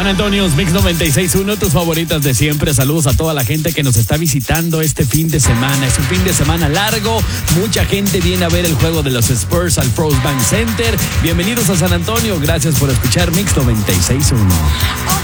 San Antonio's Mix 96.1, tus favoritas de siempre. Saludos a toda la gente que nos está visitando este fin de semana. Es un fin de semana largo. Mucha gente viene a ver el juego de los Spurs al Frost Bank Center. Bienvenidos a San Antonio. Gracias por escuchar Mix 96.1.